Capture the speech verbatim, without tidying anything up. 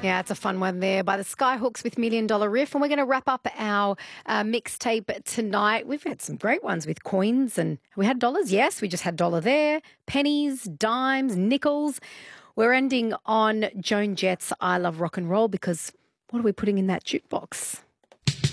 Yeah, it's a fun one there by the Skyhooks with Million Dollar Riff. And we're going to wrap up our uh, mixtape tonight. We've had some great ones with coins and we had dollars. Yes, we just had dollar there, pennies, dimes, nickels. We're ending on Joan Jett's I Love Rock and Roll because what are we putting in that jukebox?